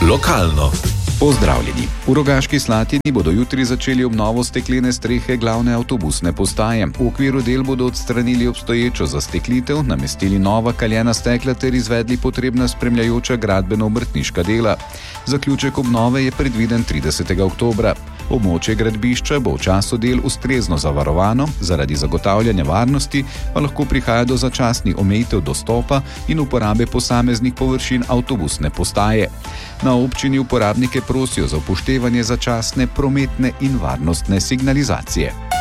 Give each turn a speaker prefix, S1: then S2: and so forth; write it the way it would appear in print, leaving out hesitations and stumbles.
S1: Lokalno.
S2: Pozdravljeni. V Rogaški Slatini bodo jutri začeli obnovo steklene strehe glavne avtobusne postaje. V okviru del bodo odstranili obstoječo zasteklitev, namestili nova kaljena stekla ter izvedli potrebna spremljajoča gradbeno-obrtniška dela. Zaključek obnove je predviden 30. oktobra. Območje gradbišča bo v času del ustrezno zavarovano, zaradi zagotavljanja varnosti pa lahko prihaja do začasnih omejitev dostopa in uporabe posameznih površin avtobusne postaje. Na občini uporabnike prosijo za upoštevanje začasne prometne in varnostne signalizacije.